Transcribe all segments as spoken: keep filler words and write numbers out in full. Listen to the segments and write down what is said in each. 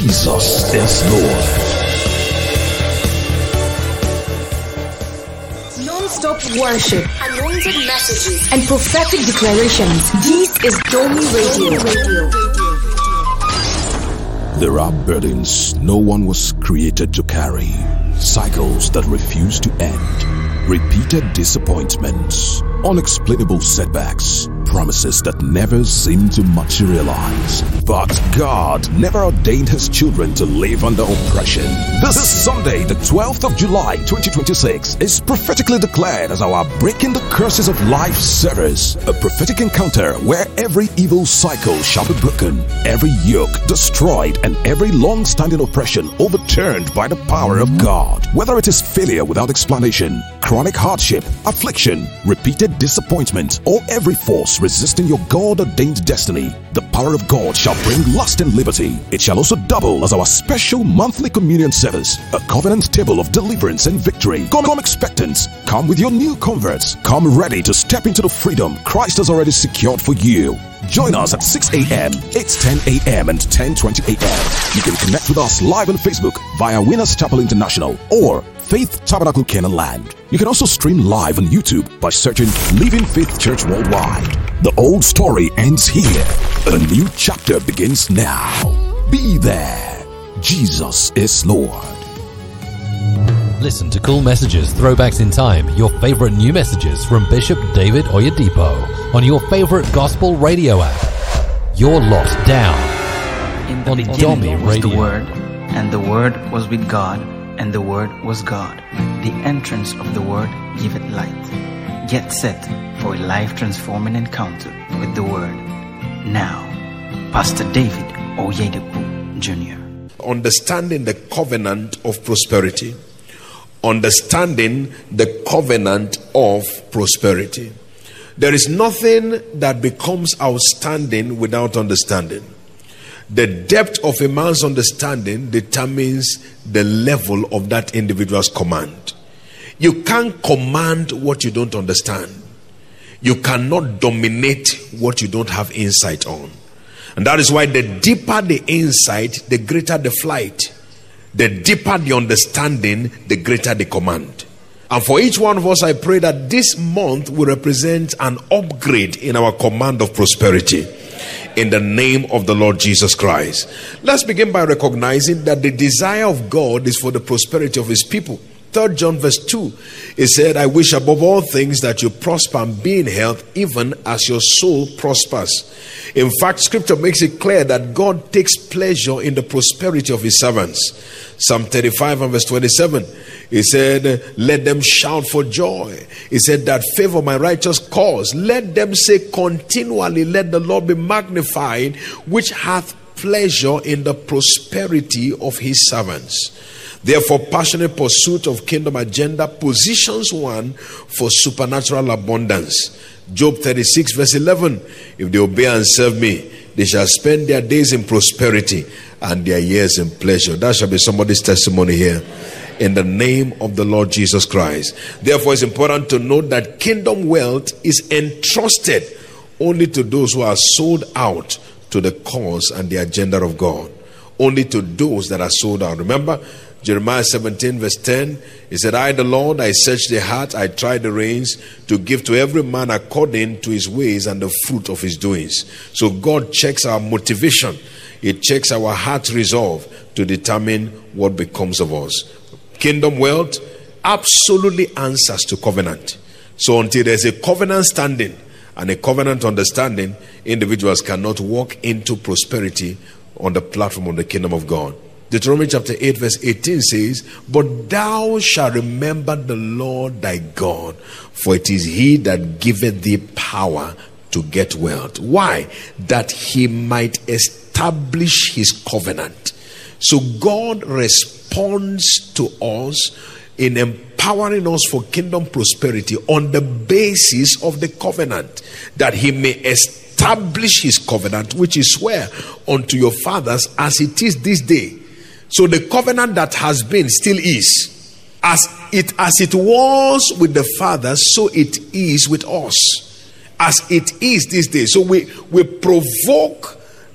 Jesus is Lord. Non-stop worship, anointed messages, and prophetic declarations. This is Domi Radio. There are burdens no one was created to carry, cycles that refuse to end, repeated disappointments, unexplainable setbacks, promises that never seem to materialize. But God never ordained His children to live under oppression. This Sunday, the twelfth of July, twenty twenty-six, is prophetically declared as our Breaking the Curses of Life service, a prophetic encounter where every evil cycle shall be broken, every yoke destroyed, and every long-standing oppression overturned by the power of God. Whether it is failure without explanation, chronic hardship, affliction, repeated disappointment, or every force resisting your God-ordained destiny, the power of God shall bring lasting liberty. It shall also double as our special monthly communion service, a covenant table of deliverance and victory. Come, come expectant. Come with your new converts. Come ready to step into the freedom Christ has already secured for you. Join us at six a.m., eight ten a.m. and ten twenty a.m. You can connect with us live on Facebook via Winners Chapel International or Faith Tabernacle Canaan Land. You can also stream live on YouTube by searching Living Faith Church Worldwide. The old story ends here. A new chapter begins now. Be there. Jesus is Lord. Listen to cool messages, throwbacks in time, your favorite new messages from Bishop David Oyedepo on your favorite gospel radio app. You're locked down In the on beginning Domi was Radio. the Word, and the Word was with God, and the Word was God. The entrance of the Word giveth light. Get set for a life-transforming encounter with the Word. Now, Pastor David Oyedepo Junior Understanding the covenant of prosperity. Understanding the covenant of prosperity. There is nothing that becomes outstanding without understanding. The depth of a man's understanding determines the level of that individual's command. You can't command what you don't understand. You cannot dominate what you don't have insight on. And that is why the deeper the insight, the greater the flight. The deeper the understanding, the greater the command. And for each one of us, I pray that this month will represent an upgrade in our command of prosperity. In the name of the Lord Jesus Christ. Let's begin by recognizing that the desire of God is for the prosperity of His people. Third John verse two, it said, I wish above all things that you prosper and be in health, even as your soul prospers. In fact, scripture makes it clear that God takes pleasure in the prosperity of His servants. Psalm thirty-five and verse twenty-seven, he said, let them shout for joy. He said, that favor my righteous cause. Let them say continually, let the Lord be magnified, which hath pleasure in the prosperity of His servants. Therefore, passionate pursuit of kingdom agenda positions one for supernatural abundance. Job thirty-six verse eleven, if they obey and serve me, they shall spend their days in prosperity and their years in pleasure. That shall be somebody's testimony here. In the name of the Lord Jesus Christ. Therefore, it's important to note that kingdom wealth is entrusted only to those who are sold out to the cause and the agenda of God. Only to those that are sold out. Remember, Jeremiah seventeen verse ten, he said, I the Lord, I search the heart, I try the reins, to give to every man according to his ways and the fruit of his doings. So God checks our motivation. It checks our heart resolve to determine what becomes of us. Kingdom wealth absolutely answers to covenant. So until there's a covenant standing and a covenant understanding, individuals cannot walk into prosperity on the platform of the kingdom of God. Deuteronomy chapter eight verse eighteen says, but thou shalt remember the Lord thy God, for it is he that giveth thee power to get wealth. Why? That he might establish his covenant. So God responds to us in empowering us for kingdom prosperity on the basis of the covenant, that he may establish his covenant, which he sware unto your fathers, as it is this day. So the covenant that has been still is. As it as it was with the fathers, so it is with us. As it is this day. So we, we provoke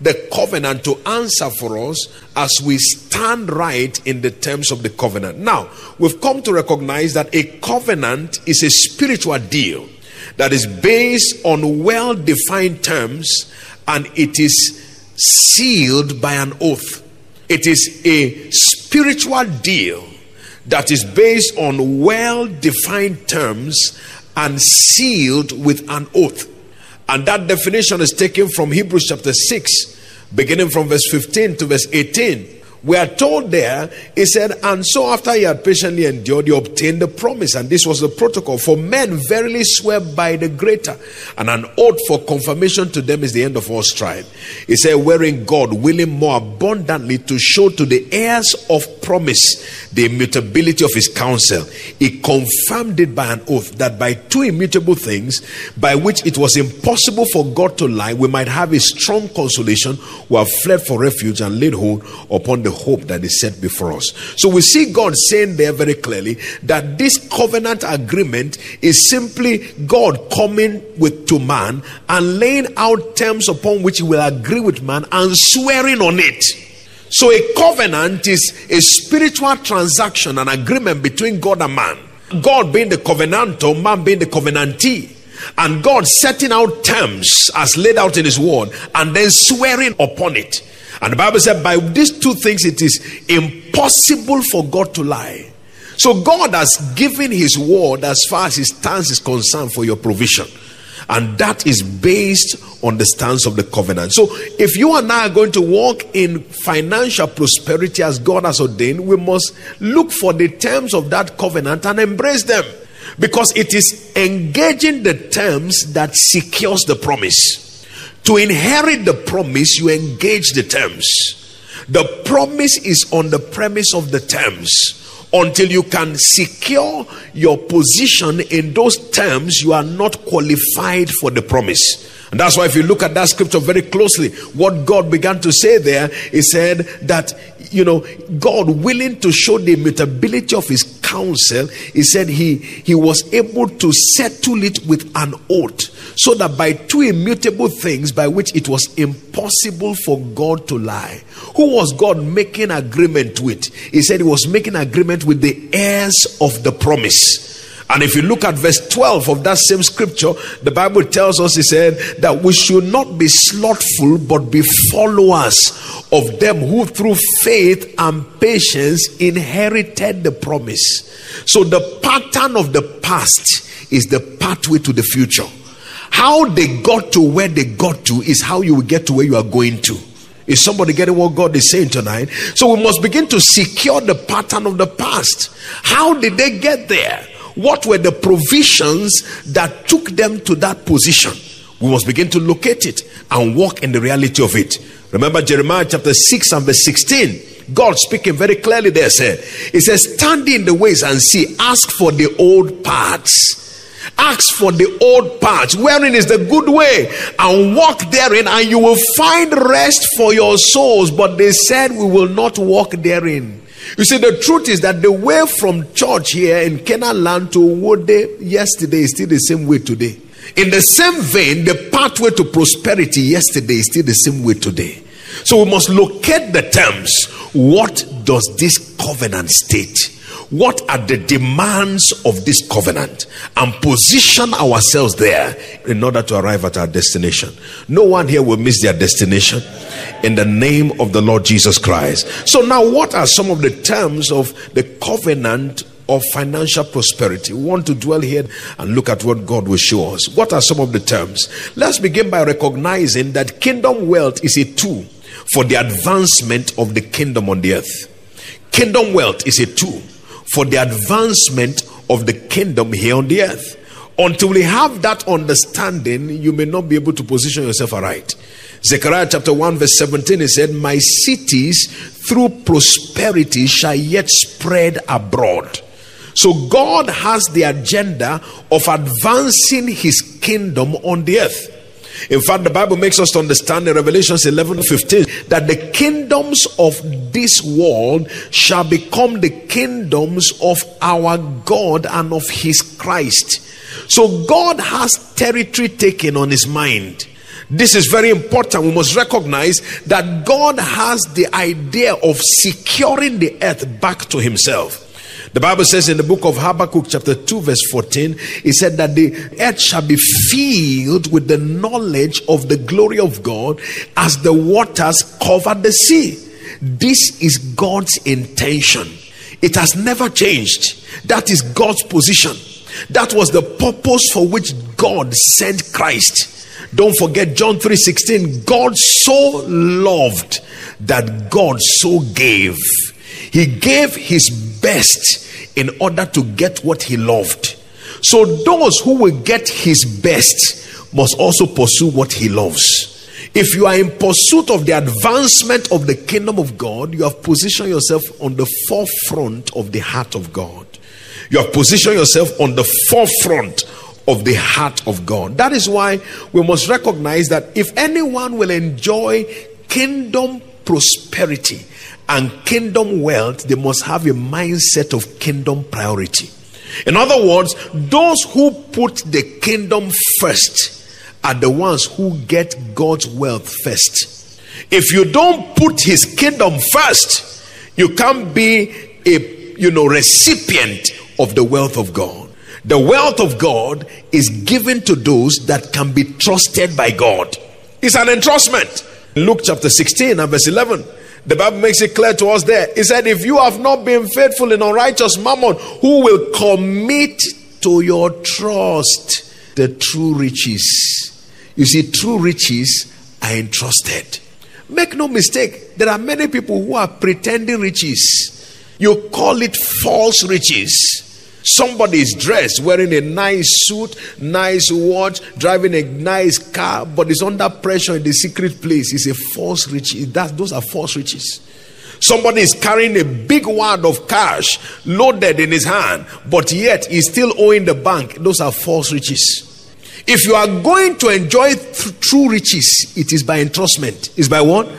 the covenant to answer for us as we stand right in the terms of the covenant. Now, we've come to recognize that a covenant is a spiritual deal that is based on well-defined terms, and it is sealed by an oath. It is a spiritual deal that is based on well-defined terms and sealed with an oath. And that definition is taken from Hebrews chapter six, beginning from verse fifteen to verse eighteen. We are told there, he said, and so after he had patiently endured, he obtained the promise. And this was the protocol. For men verily swear by the greater, and an oath for confirmation to them is the end of all strife. He said, wherein God, willing more abundantly to show to the heirs of promise the immutability of his counsel, he confirmed it by an oath, that by two immutable things, by which it was impossible for God to lie, we might have a strong consolation who have fled for refuge and laid hold upon the hope that is set before us. So we see God saying there very clearly that this covenant agreement is simply God coming with to man and laying out terms upon which he will agree with man and swearing on it. So a covenant is a spiritual transaction, an agreement between God and man. God being the covenantor, man being the covenantee, and God setting out terms as laid out in his word and then swearing upon it. And the Bible said by these two things it is impossible for God to lie. So God has given his word as far as his stance is concerned for your provision. And that is based on the stance of the covenant. So if you and I are going to walk in financial prosperity as God has ordained, we must look for the terms of that covenant and embrace them. Because it is engaging the terms that secures the promise. To inherit the promise, you engage the terms. The promise is on the premise of the terms. Until you can secure your position in those terms, you are not qualified for the promise. And that's why if you look at that scripture very closely, what God began to say there, he said that, you know, God willing to show the immutability of his counsel, he said he, he was able to settle it with an oath. So that by two immutable things by which it was impossible for God to lie. Who was God making agreement with? He said he was making agreement with the heirs of the promise. And if you look at verse twelve of that same scripture, the Bible tells us, he said, that we should not be slothful, but be followers of them who through faith and patience inherited the promise. So the pattern of the past is the pathway to the future. How they got to where they got to is how you will get to where you are going to. Is somebody getting what God is saying tonight? So we must begin to secure the pattern of the past. How did they get there? What were the provisions that took them to that position? We must begin to locate it and walk in the reality of it. Remember Jeremiah chapter six and verse sixteen. God speaking very clearly there said, it says, stand in the ways and see, ask for the old paths. Ask for the old paths, wherein is the good way, and walk therein, and you will find rest for your souls. But they said, we will not walk therein. You see, the truth is that the way from church here in Canaan land to Wode yesterday is still the same way today. In the same vein, the pathway to prosperity yesterday is still the same way today. So we must locate the terms. What does this covenant state? What are the demands of this covenant? And position ourselves there in order to arrive at our destination. No one here will miss their destination in the name of the Lord Jesus Christ. So now, what are some of the terms of the covenant of financial prosperity? We want to dwell here and look at what God will show us. What are some of the terms? Let's begin by recognizing that kingdom wealth is a tool for the advancement of the kingdom on the earth. Kingdom wealth is a tool for the advancement of the kingdom here on the earth. Until we have that understanding, you may not be able to position yourself aright. Zechariah chapter one verse seventeen, he said, my cities through prosperity shall yet spread abroad. So God has the agenda of advancing his kingdom on the earth. In fact, the Bible makes us to understand in Revelation eleven fifteen that the kingdoms of this world shall become the kingdoms of our God and of his Christ. So God has territory taken on his mind This is very important. We must recognize that God has the idea of securing the earth back to himself. The Bible says in the book of Habakkuk chapter two verse fourteen, it said that the earth shall be filled with the knowledge of the glory of God as the waters cover the sea. This is God's intention. It has never changed. That is God's position. That was the purpose for which God sent Christ. Don't forget John three sixteen. God so loved that God so gave. He gave his best in order to get what he loved. So those who will get his best must also pursue what he loves. If you are in pursuit of the advancement of the kingdom of God, you have positioned yourself on the forefront of the heart of God. You have positioned yourself on the forefront of the heart of God. That is why we must recognize that if anyone will enjoy kingdom prosperity and kingdom wealth, they must have a mindset of kingdom priority. In other words, those who put the kingdom first are the ones who get God's wealth first. If you don't put his kingdom first, you can't be a you know recipient of the wealth of God. The wealth of God is given to those that can be trusted by God. It's an entrustment. Luke chapter sixteen and verse eleven, the Bible makes it clear to us there. It said, if you have not been faithful in unrighteous mammon, who will commit to your trust the true riches? You see, true riches are entrusted. Make no mistake, there are many people who are pretending riches. You call it false riches. Somebody is dressed, wearing a nice suit, nice watch, driving a nice car, but is under pressure in the secret place. It's a false riches. That, those are false riches. Somebody is carrying a big wad of cash loaded in his hand, but yet he's still owing the bank. Those are false riches. If you are going to enjoy th- true riches, it is by entrustment. It's by what?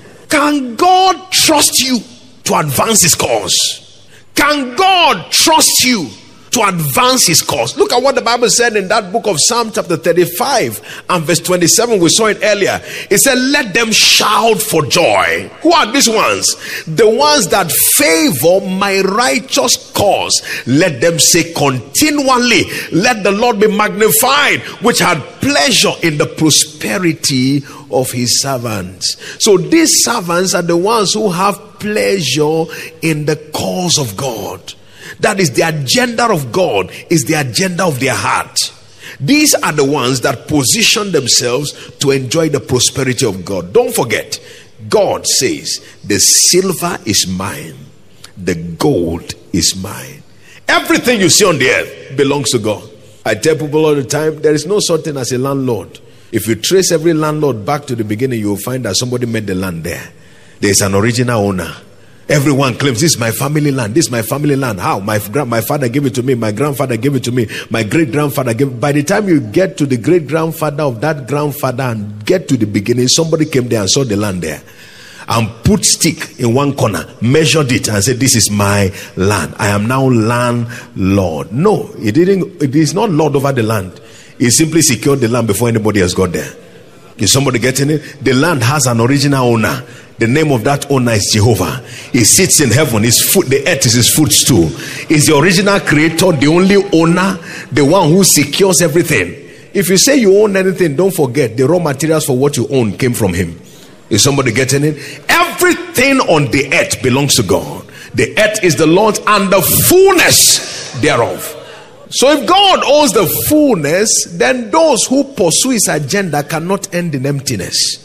Can God trust you to advance his cause? Can God trust you to advance his cause? Look at what the Bible said in that book of Psalm chapter thirty-five and verse twenty-seven. We saw it earlier. It said, let them shout for joy. Who are these ones? The ones that favor my righteous cause. Let them say continually, let the Lord be magnified, which had pleasure in the prosperity of his servants. So these servants are the ones who have pleasure in the cause of God. That is the agenda of God, is the agenda of their heart. These are the ones that position themselves to enjoy the prosperity of God. Don't forget, God says, the silver is mine, the gold is mine. Everything you see on the earth belongs to God. I tell people all the time, there is no such thing as a landlord. If you trace every landlord back to the beginning, you will find that somebody made the land there. There is an original owner. Everyone claims, this is my family land. This is my family land. How? My my father gave it to me. My grandfather gave it to me. My great grandfather gave it. By the time you get to the great grandfather of that grandfather and get to the beginning, somebody came there and saw the land there and put stick in one corner, measured it and said, this is my land. I am now landlord. No, he didn't. It is not lord over the land. He simply secured the land before anybody else got there. Is somebody getting it? The land has an original owner. The name of that owner is Jehovah. He sits in heaven. His foot, the earth is his footstool. He's the original creator, the only owner, the one who secures everything. If you say you own anything, don't forget the raw materials for what you own came from him. Is somebody getting it? Everything on the earth belongs to God. The earth is the Lord's and the fullness thereof. So if God owns the fullness, then those who pursue his agenda cannot end in emptiness.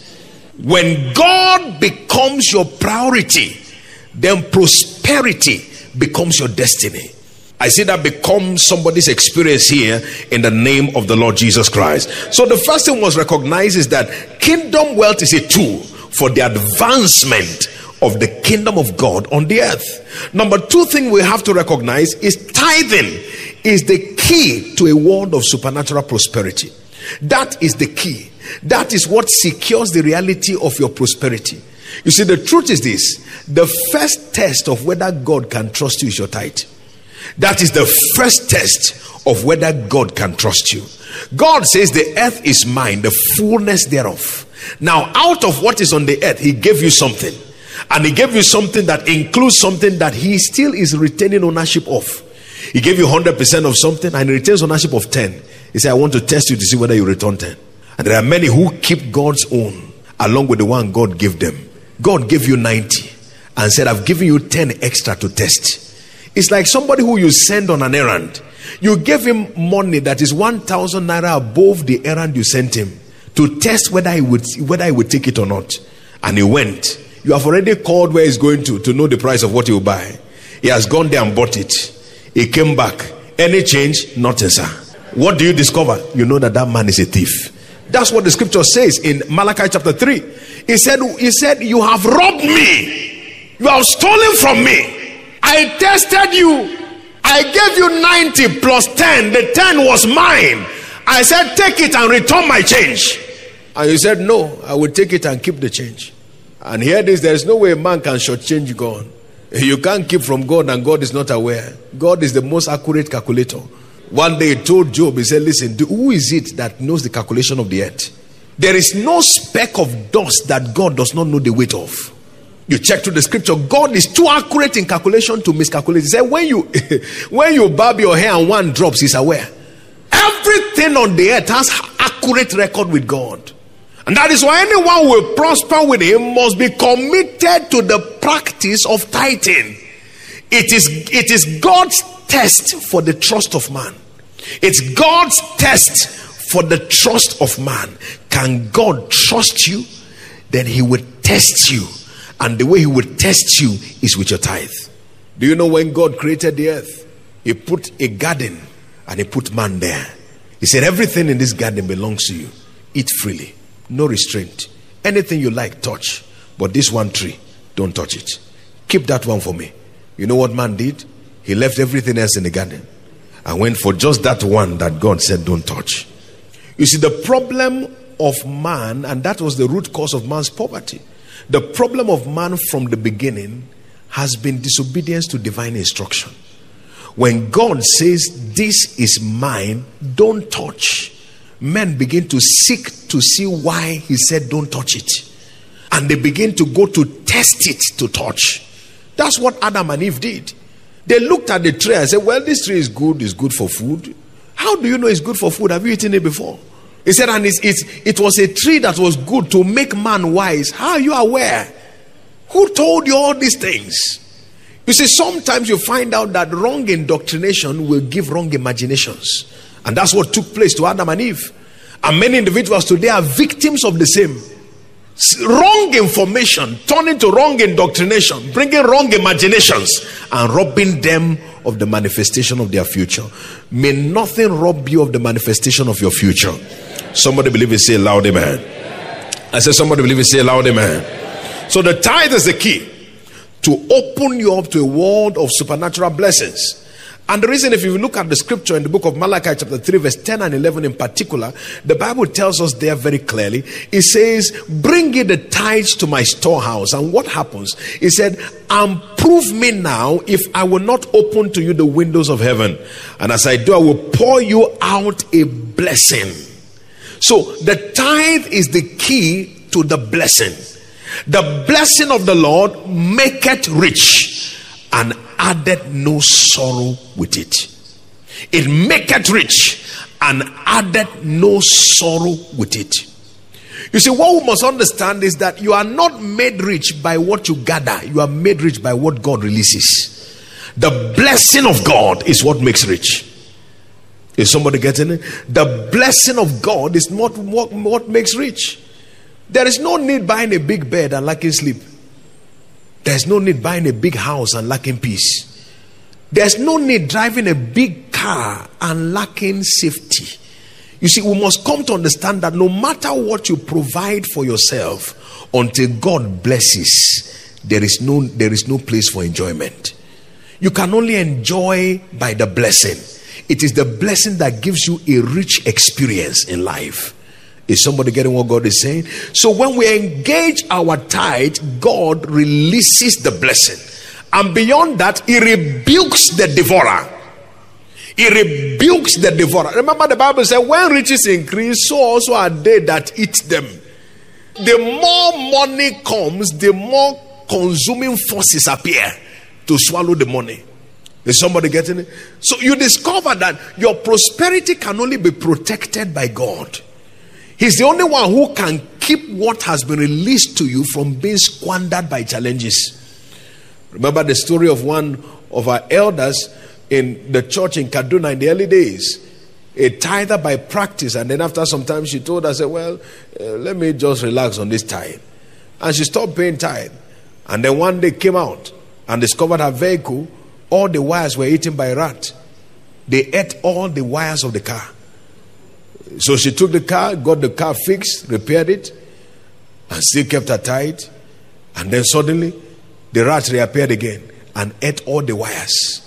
When God becomes your priority, then prosperity becomes your destiny. I see that become somebody's experience here in the name of the Lord Jesus Christ. So the first thing we must recognize is that kingdom wealth is a tool for the advancement of the kingdom of God on the earth. Number two thing we have to recognize is tithing is the key to a world of supernatural prosperity. That is the key. That is what secures the reality of your prosperity. You see, the truth is this: the first test of whether God can trust you is your tithe. That is the first test of whether God can trust you. God says the earth is mine, the fullness thereof. Now, out of what is on the earth, he gave you something. And he gave you something that includes something that he still is retaining ownership of. He gave you one hundred percent of something and he retains ownership of ten. He said, I want to test you to see whether you return ten. And there are many who keep God's own along with the one God gave them. God gave you ninety and said, I've given you ten extra to test. It's like somebody who you send on an errand. You gave him money that is one thousand naira above the errand you sent him to test whether he would whether he would take it or not. And he went. You have already called where he's going to to know the price of what he will buy. He has gone there and bought it. He came back. Any change? Nothing, sir. What do you discover? You know that that man is a thief. That's what the scripture says in Malachi chapter three. He said, he said, you have robbed me. You have stolen from me. I tested you. I gave you ninety plus ten. The ten was mine. I said, take it and return my change. And you said, no, I will take it and keep the change. And hear this, there is no way a man can shortchange God. You can't keep from God and God is not aware. God is the most accurate calculator. One day he told Job, he said, listen, who is it that knows the calculation of the earth? There is no speck of dust that God does not know the weight of. You check through the scripture, God is too accurate in calculation to miscalculate. He said, when you when you barb your hair and one drops, he's aware. Everything on the earth has accurate record with God. And that is why anyone who will prosper with him must be committed to the practice of tithing. It is, it is God's test for the trust of man. It's God's test for the trust of man. Can God trust you? Then he will test you. And the way he will test you is with your tithe. Do you know when God created the earth? He put a garden and he put man there. He said, everything in this garden belongs to you. Eat freely. No restraint. Anything you like, touch. But this one tree, don't touch it. Keep that one for me. You know what man did? He left everything else in the garden and went for just that one that God said don't touch. You see, the problem of man, and that was the root cause of man's poverty. The problem of man from the beginning has been disobedience to divine instruction. When God says, this is mine, don't touch, men begin to seek to see why he said don't touch it. And they begin to go to test it to touch. That's what Adam and Eve did. They looked at the tree and said, well, this tree is good, it's good for food. How do you know it's good for food? Have you eaten it before? He said, and it's, it's, it was a tree that was good to make man wise. How are you aware? Who told you all these things? You see, sometimes you find out that wrong indoctrination will give wrong imaginations. And that's what took place to Adam and Eve. And many individuals today are victims of the same. Wrong information turning to wrong indoctrination, bringing wrong imaginations and robbing them of the manifestation of their future. May nothing rob you of the manifestation of your future. Somebody believe it, say loud amen. I said somebody believe it, say loud amen. So the tithe is the key to open you up to a world of supernatural blessings. And the reason, if you look at the scripture in the book of Malachi chapter three verse ten and eleven in particular, the Bible tells us there very clearly, it says, bring ye the tithes to my storehouse. And what happens? It said, and prove me now if I will not open to you the windows of heaven. And as I do, I will pour you out a blessing. So the tithe is the key to the blessing. The blessing of the Lord maketh rich and added no sorrow with it. It maketh rich and added no sorrow with it. You see, what we must understand is that you are not made rich by what you gather. You are made rich by what God releases. The blessing of God is what makes rich. Is somebody getting it? The blessing of God is not what, what makes rich. There is no need buying a big bed and lacking sleep. There's no need buying a big house and lacking peace. There's no need driving a big car and lacking safety. You see, we must come to understand that no matter what you provide for yourself, until God blesses, there is no, there is no place for enjoyment. You can only enjoy by the blessing. It is the blessing that gives you a rich experience in life. Is somebody getting what God is saying? So when we engage our tithe, God releases the blessing. And beyond that, he rebukes the devourer. He rebukes the devourer. Remember, the Bible said, when riches increase, so also are they that eat them. The more money comes, the more consuming forces appear to swallow the money. Is somebody getting it? So you discover that your prosperity can only be protected by God. He's the only one who can keep what has been released to you from being squandered by challenges. Remember the story of one of our elders in the church in Kaduna in the early days. A tither by practice, and then after some time she told us, well, uh, let me just relax on this tithe. And she stopped paying tithe. And then one day came out and discovered her vehicle, all the wires were eaten by a rat. They ate all the wires of the car. So she took the car, got the car fixed, repaired it, and still kept her tithe. And then suddenly, the rat reappeared again and ate all the wires.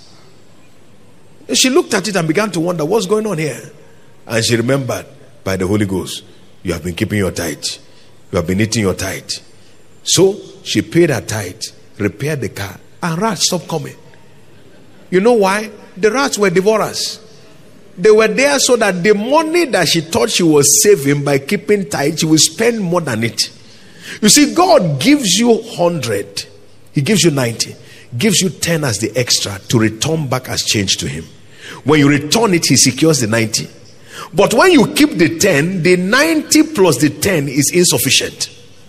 And she looked at it and began to wonder, what's going on here? And she remembered, by the Holy Ghost, you have been keeping your tithe. You have been eating your tithe. So she paid her tithe, repaired the car, and rats stopped coming. You know why? The rats were devourers. They were there so that the money that she thought she was saving by keeping tithe, she will spend more than it. You see, God gives you one hundred. He gives you ninety. Gives you ten as the extra to return back as change to him. When you return it, he secures the ninety. But when you keep the ten, the ninety plus the ten is insufficient.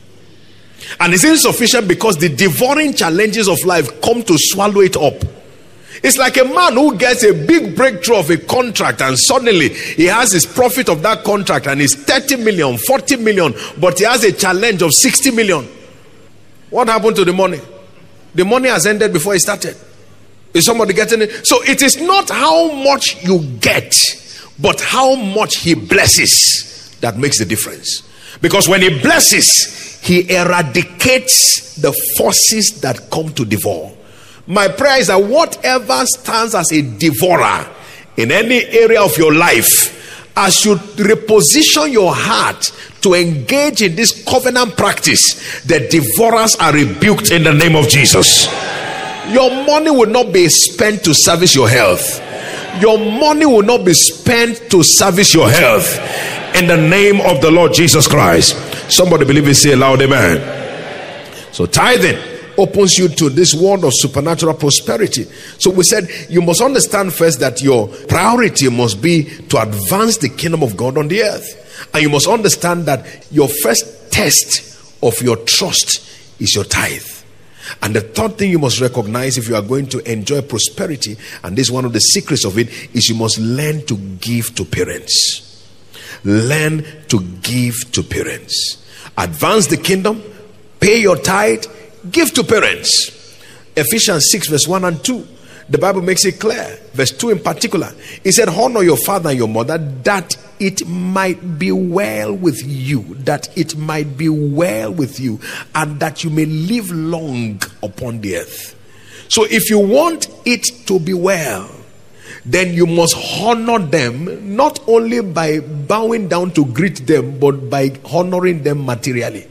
And it's insufficient because the devouring challenges of life come to swallow it up. It's like a man who gets a big breakthrough of a contract and suddenly he has his profit of that contract and it's thirty million, forty million, but he has a challenge of sixty million. What happened to the money? The money has ended before it started. Is somebody getting it? So it is not how much you get, but how much he blesses that makes the difference. Because when he blesses, he eradicates the forces that come to devour. My prayer is that whatever stands as a devourer in any area of your life, as you reposition your heart to engage in this covenant practice, the devourers are rebuked in the name of Jesus. Your money will not be spent to service your health. Your money will not be spent to service your health. In the name of the Lord Jesus Christ. Somebody believe it, say aloud, amen. So tithing opens you to this world of supernatural prosperity. So we said you must understand first that your priority must be to advance the kingdom of God on the earth. And you must understand that your first test of your trust is your tithe. And the third thing you must recognize if you are going to enjoy prosperity, and this is one of the secrets of it, is you must learn to give to parents. Learn to give to parents. Advance the kingdom, pay your tithe, give to parents. Ephesians six verse one and two. The Bible makes it clear. Verse two in particular. It said, honor your father and your mother, that it might be well with you. That it might be well with you. And that you may live long upon the earth. So if you want it to be well, then you must honor them, not only by bowing down to greet them, but by honoring them materially.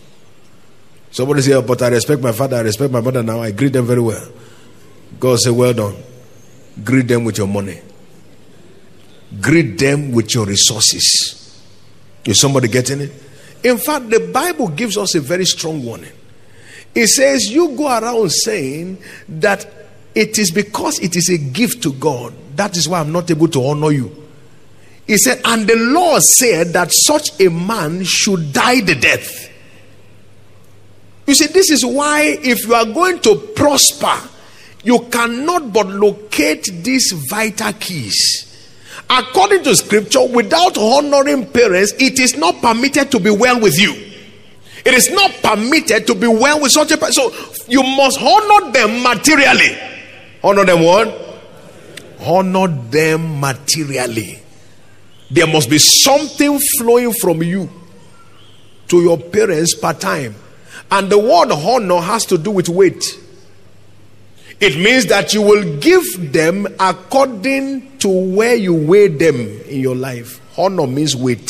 Somebody say, oh, but I respect my father, I respect my mother now, I greet them very well. God say, well done. Greet them with your money. Greet them with your resources. Is somebody getting it? In fact, the Bible gives us a very strong warning. It says, you go around saying that it is because it is a gift to God. That is why I'm not able to honor you. He said, and the Lord said that such a man should die the death. You see, this is why if you are going to prosper, you cannot but locate these vital keys. According to scripture, without honoring parents, it is not permitted to be well with you. It is not permitted to be well with such a person. So you must honor them materially. Honor them what? Honor them materially. There must be something flowing from you to your parents per time. And the word honor has to do with weight. It means that you will give them according to where you weigh them in your life. Honor means weight.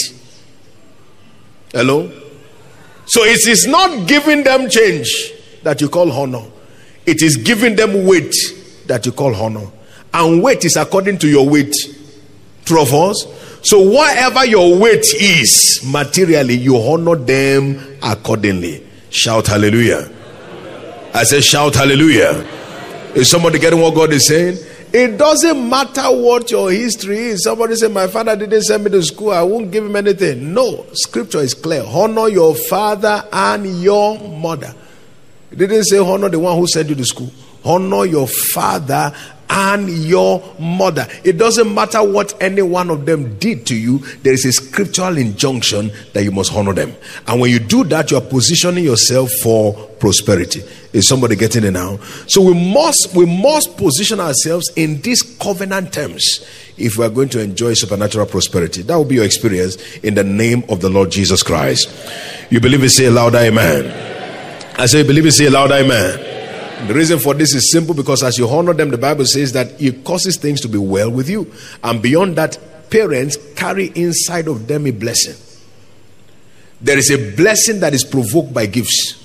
Hello? So it is not giving them change that you call honor. It is giving them weight that you call honor. And weight is according to your weight. True of us? So whatever your weight is, materially, you honor them accordingly. Shout hallelujah. I said shout hallelujah. Is somebody getting what God is saying? It doesn't matter what your history is. Somebody said, my father didn't send me to school, I won't give him anything. No, scripture is clear. Honor your father and your mother. It didn't say honor the one who sent you to school. Honor your father and your mother. It doesn't matter what any one of them did to you. There is a scriptural injunction that you must honor them. And when you do that, you are positioning yourself for prosperity. Is somebody getting it now? So we must we must position ourselves in these covenant terms if we are going to enjoy supernatural prosperity. That will be your experience in the name of the Lord Jesus Christ. You believe it? Say louder amen. I say you believe it? Say louder amen. The reason for this is simple, because as you honor them, the Bible says that it causes things to be well with you. And beyond that, parents carry inside of them a blessing. There is a blessing that is provoked by gifts.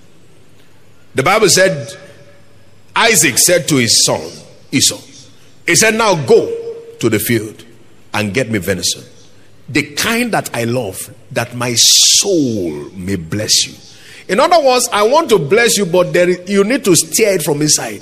The Bible said, Isaac said to his son Esau, he said, now go to the field and get me venison, the kind that I love, that my soul may bless you. In other words, I want to bless you, but there is, you need to steer it from inside.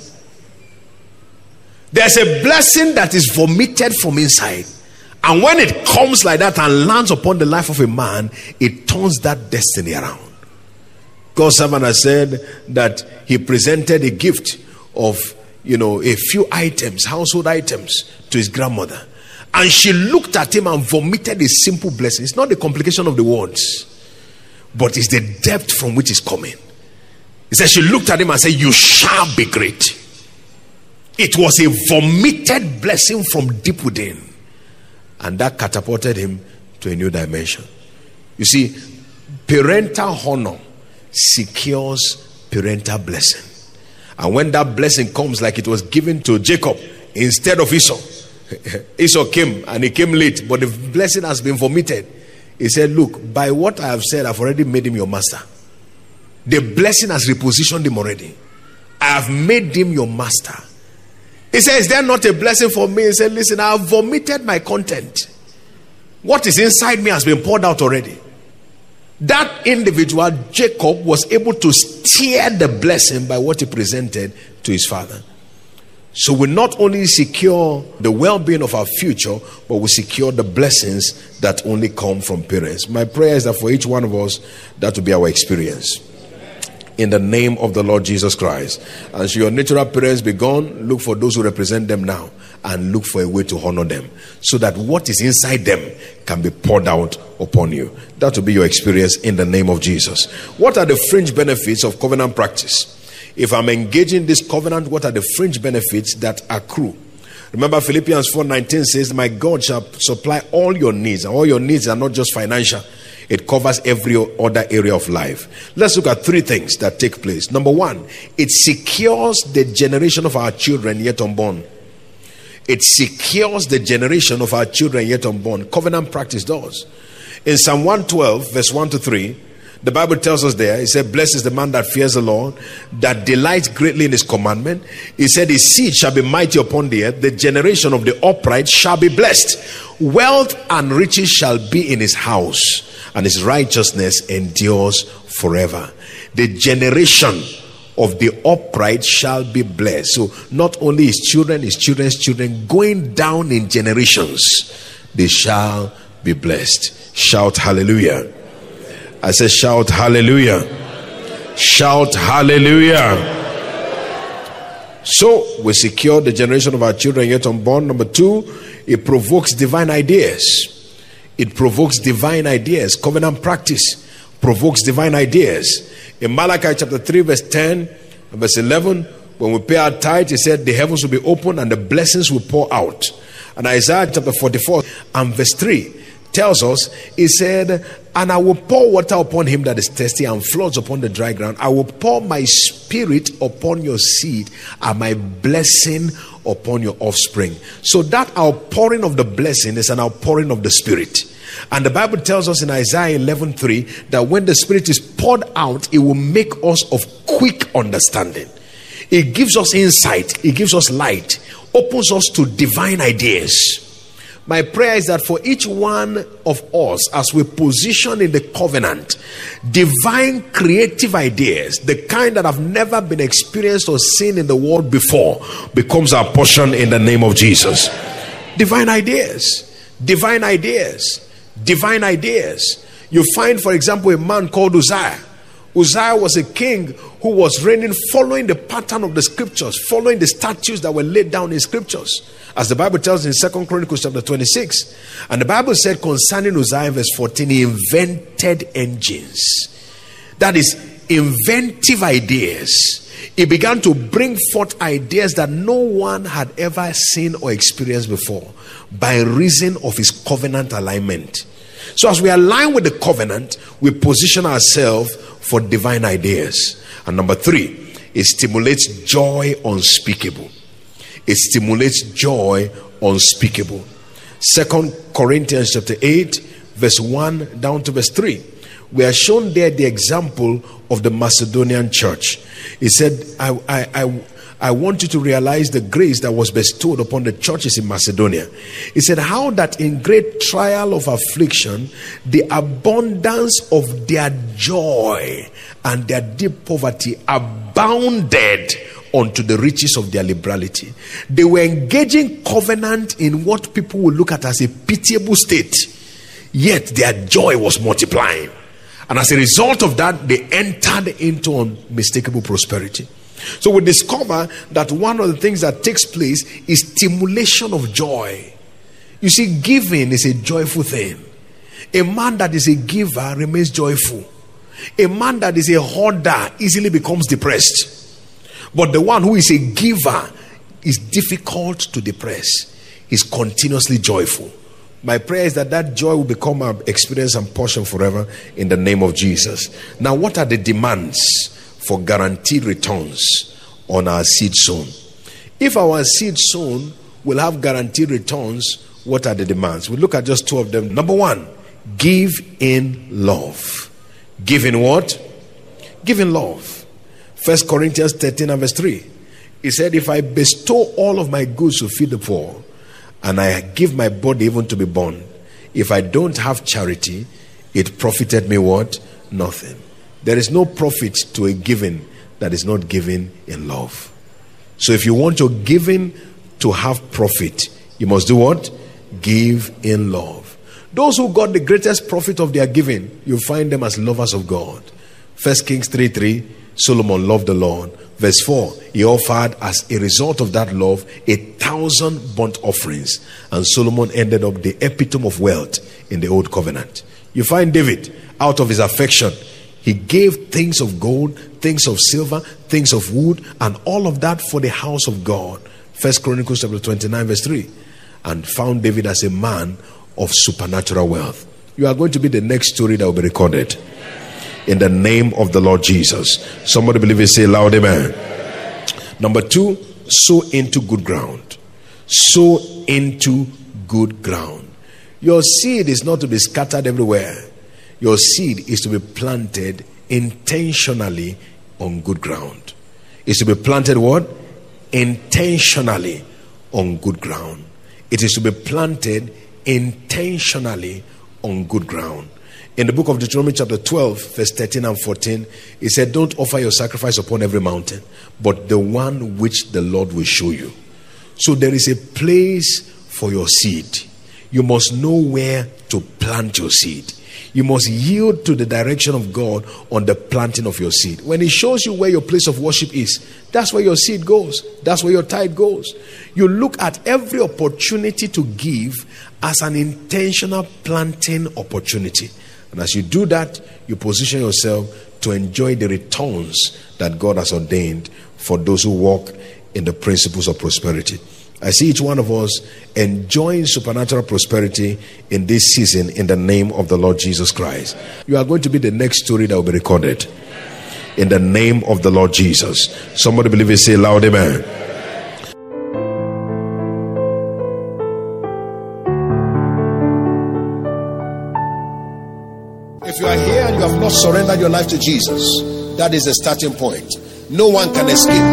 There's a blessing that is vomited from inside. And when it comes like that and lands upon the life of a man, it turns that destiny around. God's servant has said that he presented a gift of, you know, a few items, household items, to his grandmother. And she looked at him and vomited a simple blessing. It's not the complication of the words, but it's the depth from which it's coming. He said, she looked at him and said, you shall be great. It was a vomited blessing from deep within. And that catapulted him to a new dimension. You see, parental honor secures parental blessing. And when that blessing comes, like it was given to Jacob instead of Esau, Esau came and he came late, but the blessing has been vomited. He said, look, by what I have said, I've already made him your master. The blessing has repositioned him already. I have made him your master. He said, is there not a blessing for me? He said, listen, I have vomited my content. What is inside me has been poured out already. That individual, Jacob, was able to steer the blessing by what he presented to his father. So we not only secure the well-being of our future, but we secure the blessings that only come from parents. My prayer is that for each one of us, that will be our experience. In the name of the Lord Jesus Christ. And should your natural parents be gone, look for those who represent them now and look for a way to honor them, so that what is inside them can be poured out upon you. That will be your experience in the name of Jesus. What are the fringe benefits of covenant practice? If I'm engaging this covenant, what are the fringe benefits that accrue? Remember, Philippians four nineteen says, my God shall supply all your needs. And all your needs are not just financial. It covers every other area of life. Let's look at three things that take place. Number one, it secures the generation of our children yet unborn. It secures the generation of our children yet unborn. Covenant practice does. In Psalm one twelve, verse one to three, the Bible tells us there, it said, blessed is the man that fears the Lord, that delights greatly in his commandment. He said, his seed shall be mighty upon the earth. The generation of the upright shall be blessed. Wealth and riches shall be in his house, and his righteousness endures forever. The generation of the upright shall be blessed. So not only his children, his children's children, going down in generations, they shall be blessed. Shout hallelujah. I said shout hallelujah. Shout hallelujah. So we secure the generation of our children yet unborn. Number two, it provokes divine ideas. It provokes divine ideas. Covenant practice provokes divine ideas. In Malachi chapter three, verse ten, and verse eleven, when we pay our tithe, he said the heavens will be open and the blessings will pour out. And Isaiah chapter forty-four and verse three tells us, he said, and I will pour water upon him that is thirsty and floods upon the dry ground. I will pour my spirit upon your seed and my blessing upon your offspring. So that outpouring of the blessing is an outpouring of the spirit. And the Bible tells us in Isaiah eleven three that when the spirit is poured out, it will make us of quick understanding. It gives us insight. It gives us light. Opens us to divine ideas. My prayer is that for each one of us, as we position in the covenant, divine creative ideas, the kind that have never been experienced or seen in the world before, becomes our portion in the name of Jesus. Divine ideas. Divine ideas. Divine ideas. You find, for example, a man called Uzziah. Uzziah was a king who was reigning following the pattern of the scriptures, following the statutes that were laid down in scriptures. As the Bible tells in Second Chronicles chapter twenty-six. And the Bible said concerning Uzziah, verse fourteen, he invented engines. That is, inventive ideas. He began to bring forth ideas that no one had ever seen or experienced before by reason of his covenant alignment. So as we align with the covenant, we position ourselves for divine ideas. And number three, it stimulates joy unspeakable. It stimulates joy unspeakable. Second Corinthians chapter eight, verse one down to verse three. We are shown there the example of the Macedonian church. He said, I, I, I, I want you to realize the grace that was bestowed upon the churches in Macedonia. He said, how that in great trial of affliction, the abundance of their joy and their deep poverty abounded unto the riches of their liberality. They were engaging covenant in what people would look at as a pitiable state, yet their joy was multiplying. And as a result of that, they entered into unmistakable prosperity. So we discover that one of the things that takes place is stimulation of joy. You see, giving is a joyful thing. A man that is a giver remains joyful. A man that is a hoarder easily becomes depressed. But the one who is a giver is difficult to depress. He's continuously joyful. My prayer is that that joy will become our experience and portion forever in the name of Jesus. Now, what are the demands for guaranteed returns on our seed sown? If our seed sown will have guaranteed returns, what are the demands? We look at just two of them. Number one, give in love. Give in what? Give in love. First Corinthians thirteen and verse three. He said, if I bestow all of my goods to feed the poor, and I give my body even to be burned, if I don't have charity, it profited me what? Nothing. There is no profit to a giving that is not given in love. So if you want your giving to have profit, you must do what? Give in love. Those who got the greatest profit of their giving, you find them as lovers of God. First Kings three three, Solomon loved the Lord. Verse four, he offered as a result of that love a thousand burnt offerings. And Solomon ended up the epitome of wealth in the old covenant. You find David, out of his affection, he gave things of gold, things of silver, things of wood, and all of that for the house of God. First Chronicles chapter twenty-nine verse three. And found David as a man of supernatural wealth. You are going to be the next story that will be recorded. In the name of the Lord Jesus. Somebody believe it, say loud amen. Number two, sow into good ground. Sow into good ground. Your seed is not to be scattered everywhere. Your seed is to be planted intentionally on good ground. It's to be planted what? Intentionally on good ground. It is to be planted intentionally on good ground. In the book of Deuteronomy chapter twelve, verse thirteen and fourteen, it said, don't offer your sacrifice upon every mountain, but the one which the Lord will show you. So there is a place for your seed. You must know where to plant your seed. You must yield to the direction of God on the planting of your seed. When He shows you where your place of worship is, that's where your seed goes. That's where your tithe goes. You look at every opportunity to give as an intentional planting opportunity. And as you do that, you position yourself to enjoy the returns that God has ordained for those who walk in the principles of prosperity. I see each one of us enjoying supernatural prosperity in this season in the name of the Lord Jesus Christ. You are going to be the next story that will be recorded in the name of the Lord Jesus. Somebody believe it, say loud amen. If you are here and you have not surrendered your life to Jesus, that is the starting point. No one can escape.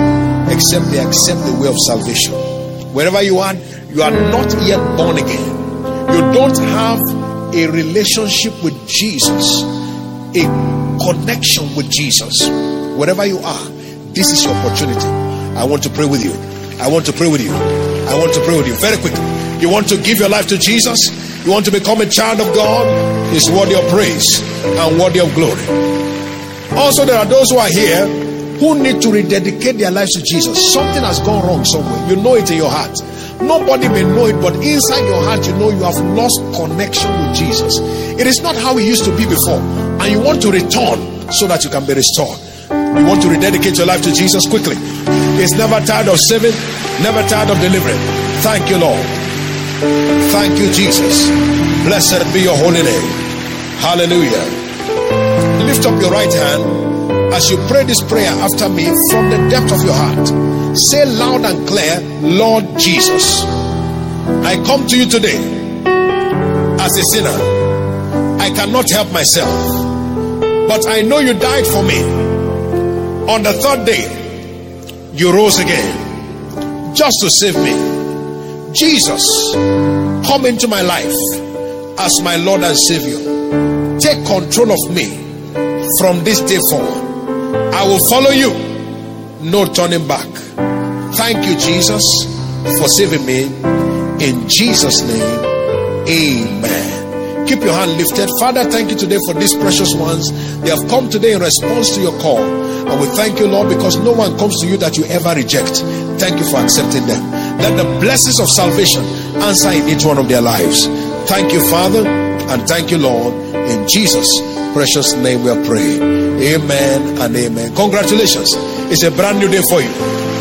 except they accept the way of salvation. Wherever you are, you are not yet born again. You don't have a relationship with Jesus, a connection with Jesus. Wherever you are, this is your opportunity. I want to pray with you. I want to pray with you. I want to pray with you. Very quickly. You want to give your life to Jesus? You want to become a child of God? It's worthy of praise and worthy of glory. Also, there are those who are here who need to rededicate their lives to Jesus. Something has gone wrong somewhere. You know it in your heart. Nobody may know it, but inside your heart, you know you have lost connection with Jesus. It is not how it used to be before, and you want to return so that you can be restored. You want to rededicate your life to Jesus quickly. He's never tired of saving, never tired of delivering. Thank you, Lord. Thank you, Jesus. Blessed be your holy name. Hallelujah. Lift up your right hand as you pray this prayer after me from the depth of your heart. Say loud and clear, Lord Jesus, I come to you today as a sinner. I cannot help myself, but I know you died for me. On the third day, you rose again just to save me. Jesus, come into my life as my Lord and Savior. Take control of me from this day forward. I will follow you, no turning back. Thank you, Jesus, for saving me. In Jesus' name, amen. Keep your hand lifted. Father, thank you today for these precious ones. They have come today in response to your call. And we thank you, Lord, because no one comes to you that you ever reject. Thank you for accepting them. Let the blessings of salvation answer in each one of their lives. Thank you, Father, and thank you, Lord. In Jesus' precious name we are praying. Amen and amen. Congratulations. It's a brand new day for you.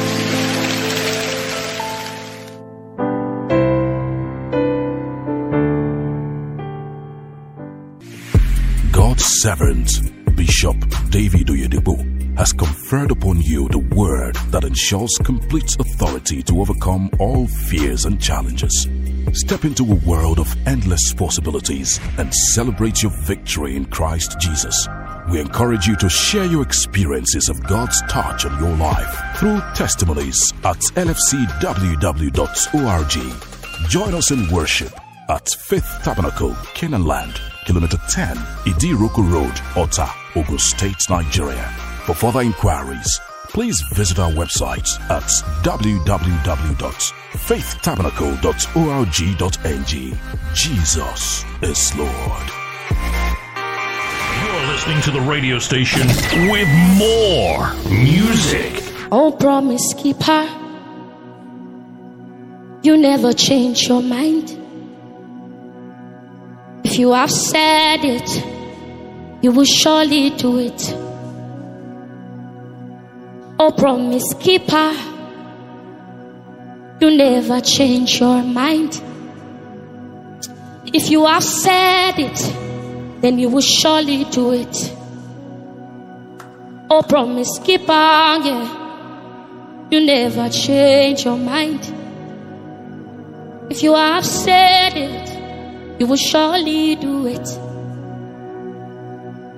God's servant, Bishop David Oyedepo, has conferred upon you the word that ensures complete authority to overcome all fears and challenges. Step into a world of endless possibilities and celebrate your victory in Christ Jesus. We encourage you to share your experiences of God's touch on your life through testimonies at L F C W W dot org. Join us in worship at Faith Tabernacle, Canaan Land, Kilometer ten, Idiroko Road, Ota, Ogun State, Nigeria. For further inquiries, please visit our website at w w w dot faith tabernacle dot org dot n g. Jesus is Lord. You're listening to the radio station with more music. Oh, promise keeper, you never change your mind. If you have said it, you will surely do it. Oh, promise keeper, you never change your mind. If you have said it, then you will surely do it. Oh, promise keeper, yeah, you never change your mind. If you have said it, you will surely do it.